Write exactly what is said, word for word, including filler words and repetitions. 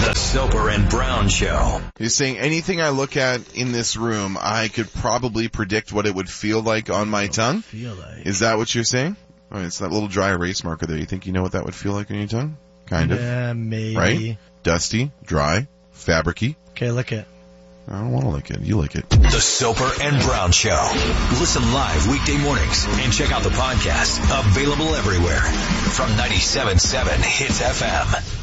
The Soper and Brown Show. He's saying anything I look at in this room, I could probably predict what it would feel like on my tongue. Feel like. Is that what you're saying? I mean, it's that little dry erase marker there. You think you know what that would feel like on your tongue? Kind of. Yeah, maybe. Right? Dusty, dry, fabricy. Okay, lick it. I don't want to lick it. You lick it. The Soper and Brown Show. Listen live weekday mornings and check out the podcast. Available everywhere from ninety-seven point seven Hits F M.